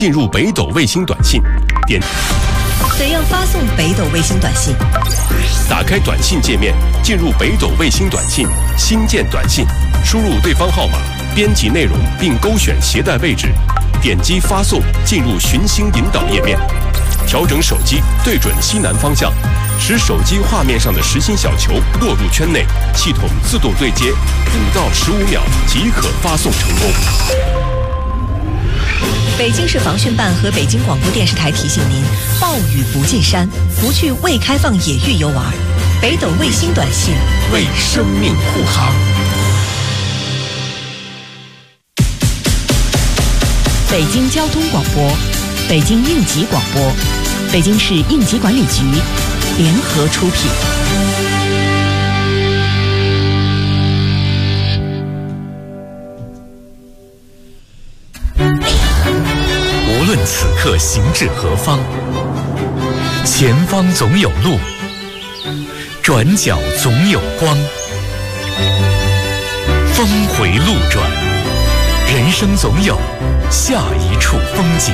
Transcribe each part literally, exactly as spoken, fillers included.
进入北斗卫星短信，点怎样发送北斗卫星短信？ 打开短信界面，进入北斗卫星短信，新建短信，输入对方号码，编辑内容并勾选携带位置，点击发送，进入寻星引导页面，调整手机对准西南方向，使手机画面上的实心小球落入圈内，系统自动对接，五到十五秒即可发送成功。 北京市防汛办和北京广播电视台提醒您：暴雨不进山，不去未开放野域游玩。北斗卫星短信为生命护航。 北京交通广播，北京应急广播，北京市应急管理局联合出品。 无论此刻行至何方，前方总有路，转角总有光。峰回路转，人生总有下一处风景。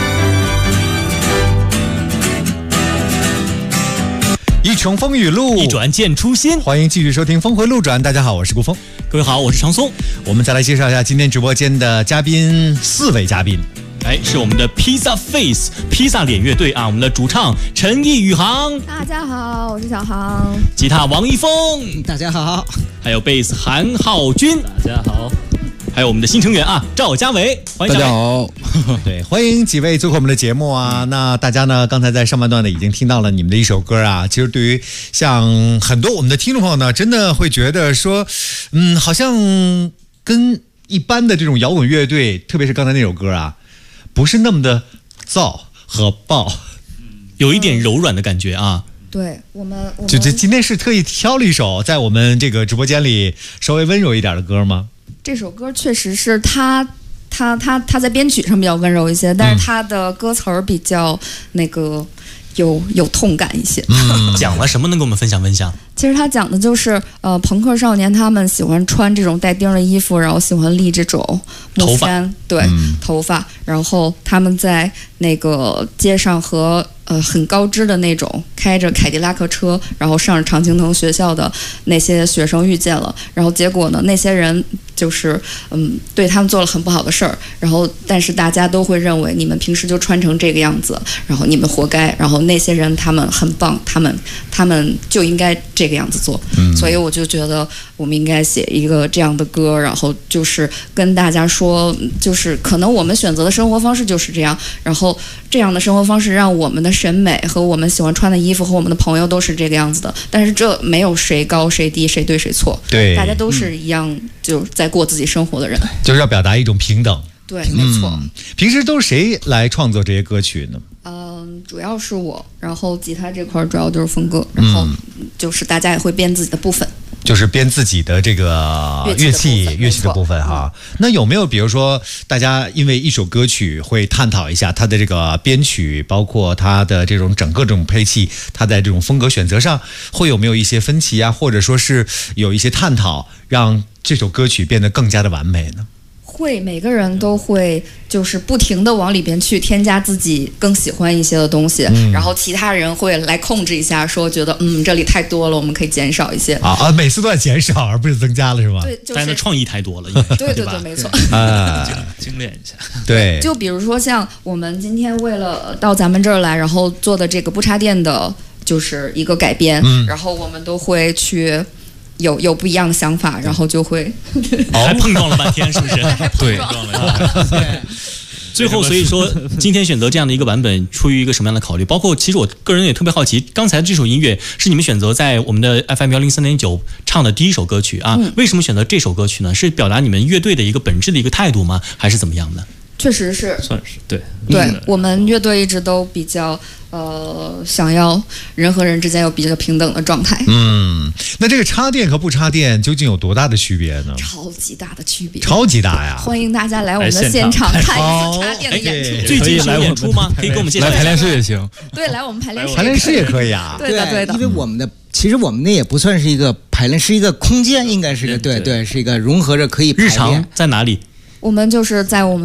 一重风雨路， 一转见初心。 欢迎继续收听《峰回路转》。大家好，我是顾峰。 各位好，我是长松。 我们再来介绍一下今天直播间的嘉宾，四位嘉宾。 哎，是我们的披萨 Face 披萨脸乐队啊，我们的主唱陈毅宇航， 大家好，我是小航。 吉他王一峰， 大家好。 还有贝斯韩浩君， 大家好。 还有我们的新成员啊，赵家伟，欢迎大家好。对，欢迎几位做客我们的节目啊。那大家呢，刚才在上半段呢已经听到了你们的一首歌啊。其实对于像很多我们的听众朋友呢，真的会觉得说，嗯，好像跟一般的这种摇滚乐队，特别是刚才那首歌啊，不是那么的燥和爆， 有一点柔软的感觉啊。 对我们，我们就这今天是特意挑了一首在我们这个直播间里稍微温柔一点的歌吗？ 这首歌确实是他，他他他在编曲上比较温柔一些，但是他的歌词儿比较那个有有痛感一些。 嗯，讲了什么能跟我们分享分享？ 其实他讲的就是呃，朋克少年他们喜欢穿这种带钉的衣服，然后喜欢立这种木衫，对、嗯、头发，然后他们在那个街上和呃很高知的那种开着凯迪拉克车，然后上着常青藤学校的那些学生遇见了，然后结果呢，那些人就是嗯对他们做了很不好的事儿，然后但是大家都会认为你们平时就穿成这个样子，然后你们活该，然后那些人他们很棒，他们他们就应该这个样子做，嗯、所以我就觉得我们应该写一个这样的歌，然后就是跟大家说，就是可能我们选择的生活方式就是这样，然后这样的生活方式让我们的审美和我们喜欢穿的衣服和我们的朋友都是这个样子的，但是这没有谁高谁低，谁对谁错， 对， 大家都是一样，嗯、就在过自己生活的人， 就是要表达一种平等。 对，没错、嗯。 平时都是谁来创作这些歌曲呢？ 嗯，主要是我，然后吉他这块主要就是峰哥，然后就是大家也会编自己的部分。 就是编自己的这个乐器乐器的部分哈。那有没有比如说大家因为一首歌曲会探讨一下它的这个编曲，包括它的这种整个这种配器，它在这种风格选择上会有没有一些分歧啊，或者说是有一些探讨，让这首歌曲变得更加的完美呢？ 会，每个人都会就是不停的往里边去添加自己更喜欢一些的东西、嗯、然后其他人会来控制一下，说觉得嗯这里太多了，我们可以减少一些啊啊，每次都在减少而不是增加了是吗？ 对，就是大家的创意太多了， 对对对，没错啊， 精炼一下。 对， 就比如说像我们今天为了到咱们这儿来，然后做的这个不插电的就是一个改编、嗯、然后我们都会去有有不一样的想法，然后就会还碰撞了半天，是不是？ 对， 碰撞了半天。最后，所以说今天选择这样的一个版本，出于一个什么样的考虑？包括其实我个人也特别好奇，刚才这首音乐是你们选择在我们的 F M 幺零三点九唱的第一首歌曲啊、嗯？为什么选择这首歌曲呢？是表达你们乐队的一个本质的一个态度吗？还是怎么样的？ 确实是， 算是对对、嗯，我们乐队一直都比较呃想要人和人之间有比较平等的状态。 嗯，那这个插电和不插电究竟有多大的区别呢？ 超级大的区别， 超级大呀！ 欢迎大家来我们的现场看一次插电的演出。 最近是演出吗？可以给我们介绍一下。 来排练室也行。 对，来我们排练室， 排练室也可以啊。 对的，对的。 因为我们的其实我们那也不算是一个排练，是一个空间，应该是个对对，是一个融合着可以排练。 日常在哪里？ 我们就是在我们